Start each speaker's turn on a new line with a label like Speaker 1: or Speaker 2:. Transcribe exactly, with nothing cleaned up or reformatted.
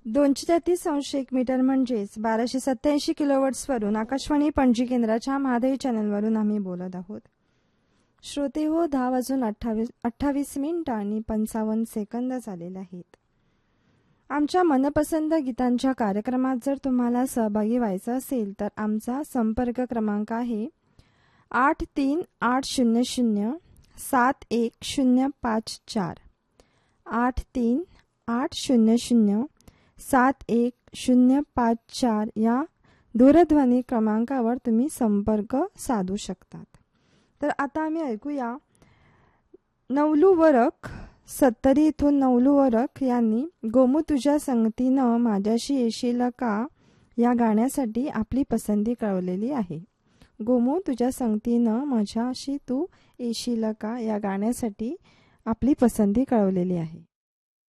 Speaker 1: दोनशे तेहतीस अंश एक मीटर म्हणजेच बाराशे सत्याऐंशी किलोवॉट्सवरून आकाशवाणी पणजी केंद्राच्या महादेवी चॅनलवरून आम्ही बोलत आहोत. श्रोते हो, दहा वाजून अठ्ठावीस अठ्ठावीस मिनिटं आणि पंचावन्न सेकंद झालेले आहेत. आमच्या मनपसंत गीतांच्या कार्यक्रमात जर तुम्हाला सहभागी व्हायचं असेल तर आमचा संपर्क क्रमांक आहे आठ तीन आठ शून्य शून्य सात एक शून्य पाच चार. आठ तीन आठ शून्य शून्य सात एक शून्य पाच चार या दूरध्वनी क्रमांकावर तुम्ही संपर्क साधू शकतात. तर आता आम्ही ऐकूया नवलू वरक सत्तरी इथून नवलू वरक यांनी गोमू तुझ्या संगतीनं माझ्याशी येशील का या गाण्यासाठी आपली पसंती कळवलेली आहे. गोमू तुझ्या संगतीनं माझ्याशी तू येशील का या गाण्यासाठी आपली पसंती कळवलेली आहे.